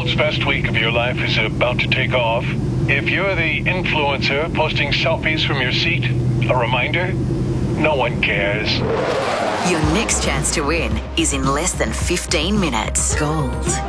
world's best week of your life is about to take off, if you're the influencer posting selfies from your seat, a reminder, no one cares. Your next chance to win is in less than 15 minutes. Gold